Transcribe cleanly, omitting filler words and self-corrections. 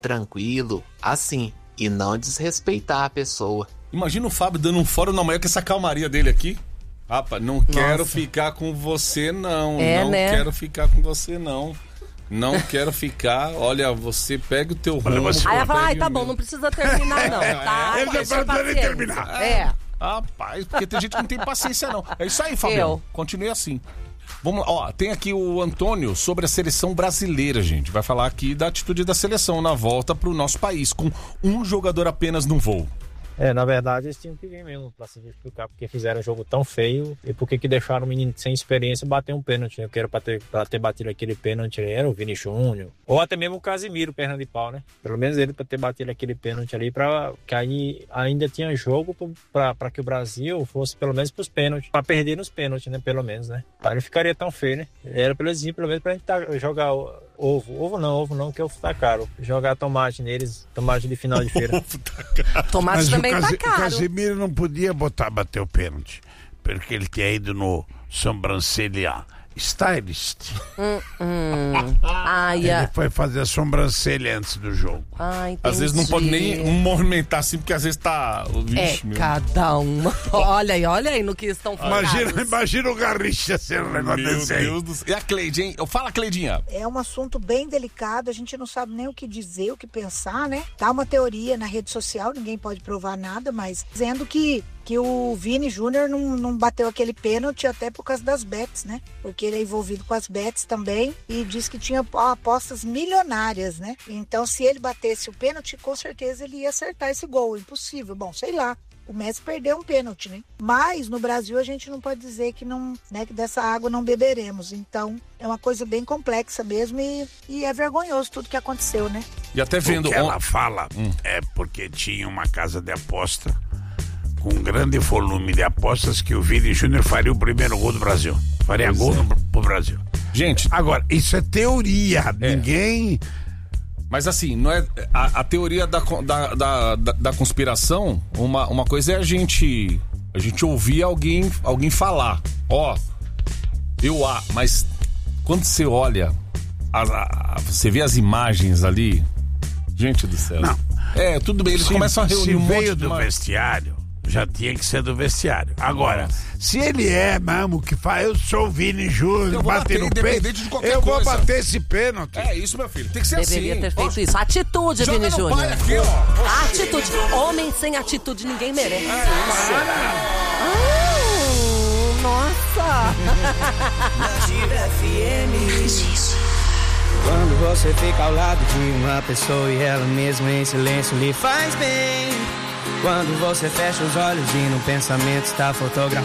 tranquilo, assim, e não desrespeitar a pessoa. Imagina o Fábio dando um fora na manhã com essa calmaria dele aqui. Rapaz, não quero ficar com você não, quero ficar com você não. Não quero ficar, olha, você pega o teu rumo. Aí ela fala, tá bom, não precisa terminar não, tá? Ele já pode nem terminar. Rapaz, porque tem gente que não tem paciência não. É isso aí, Fabião, continue assim. Vamos lá, ó, tem aqui o Antônio sobre a seleção brasileira, gente. Vai falar aqui da atitude da seleção na volta pro nosso país, com um jogador apenas no voo. Na verdade, eles tinham que vir mesmo pra se justificar porque fizeram um jogo tão feio e por que deixaram o menino sem experiência bater um pênalti. Eu quero pra ter batido aquele pênalti era o Vini Júnior. Ou até mesmo o Casimiro, perna de pau, né? Pelo menos ele pra ter batido aquele pênalti ali, que aí ainda tinha jogo pra que o Brasil fosse pelo menos pros pênaltis. Pra perder nos pênaltis, né? Pelo menos, né? Aí não ficaria tão feio, né? Era pelo menos pra gente jogar ovo não, que ovo tá caro. Jogar tomate neles, tomate de final de feira. Tomate mas também tá caro. O Casemiro não podia bater o pênalti, porque ele tinha ido no sobrancelha stylist. Ele foi fazer a sobrancelha antes do jogo. Às vezes não pode nem movimentar assim, porque às vezes tá... Vixe, cada uma. Olha aí no que estão falando. Imagina o Garrincha sendo um negócio desse aí. Meu Deus do céu. E a Cleide, hein? Fala, Cleidinha. É um assunto bem delicado, a gente não sabe nem o que dizer, o que pensar, né? Tá uma teoria na rede social, ninguém pode provar nada, mas dizendo que o Vini Júnior não bateu aquele pênalti até por causa das bets, né? Porque ele é envolvido com as bets também e diz que tinha apostas milionárias, né? Então, se ele batesse o pênalti, com certeza ele ia acertar esse gol. Impossível. Bom, sei lá. O Messi perdeu um pênalti, né? Mas no Brasil a gente não pode dizer que não, né, que dessa água não beberemos. Então, é uma coisa bem complexa mesmo e é vergonhoso tudo que aconteceu, né? E até vendo... O que ela fala é porque tinha uma casa de aposta com um grande volume de apostas que o Vini Júnior faria o primeiro gol do Brasil. Faria gol pro Brasil. Gente... Agora, isso é teoria. Ninguém... Mas assim, não é a teoria da conspiração, uma coisa é a gente ouvir alguém falar. Mas quando você olha, você vê as imagens ali, gente do céu. Não. Tudo bem, eles começam a reunir um monte de... Se veio do vestiário, já tinha que ser do vestiário. Agora, se ele é mesmo que faz, eu sou o Vini Júnior, bater no peito, eu vou bater esse pênalti. É isso, meu filho, tem que ser Deveria assim. Deveria ter feito isso. Atitude, Vini Júnior. Aqui, ó. Atitude. Homem sem atitude ninguém merece. Nossa. Quando você fica ao lado de uma pessoa e ela mesma em silêncio lhe faz bem. Quando você fecha os olhos e no pensamento está fotografando